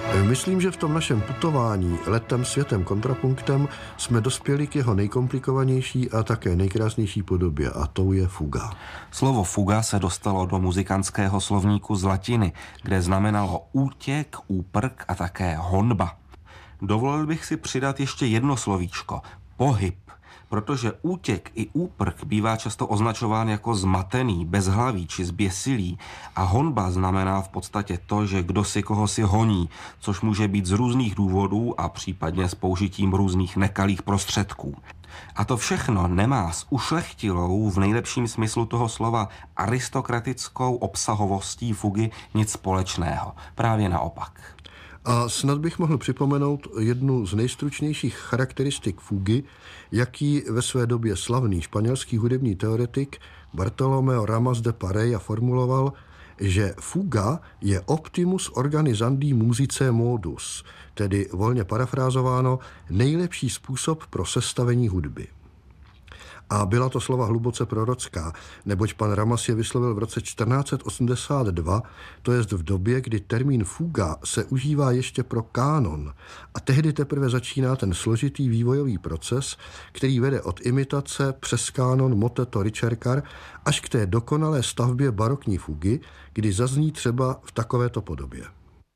Myslím, že v tom našem putování letem, světem, kontrapunktem jsme dospěli k jeho nejkomplikovanější a také nejkrásnější podobě, a tou je fuga. Slovo fuga se dostalo do muzikantského slovníku z latiny, kde znamenalo útěk, úprk a také honba. Dovolil bych si přidat ještě jedno slovíčko – pohyb, protože útěk i úprk bývá často označován jako zmatený, bezhlavý či zběsilý a honba znamená v podstatě to, že kdo si koho si honí, což může být z různých důvodů a případně s použitím různých nekalých prostředků. A to všechno nemá s ušlechtilou, v nejlepším smyslu toho slova, aristokratickou obsahovostí fugy nic společného. Právě naopak. A snad bych mohl připomenout jednu z nejstručnějších charakteristik fugy, jaký ve své době slavný španělský hudební teoretik Bartolomeo Ramas de Pareja formuloval, že fuga je optimus organizandi musicae modus, tedy volně parafrázováno nejlepší způsob pro sestavení hudby. A byla to slova hluboce prorocká, neboť pan Ramas je vyslovil v roce 1482, to jest v době, kdy termín fuga se užívá ještě pro kánon. A tehdy teprve začíná ten složitý vývojový proces, který vede od imitace přes kánon moteto ricercar až k té dokonalé stavbě barokní fugy, kdy zazní třeba v takovéto podobě.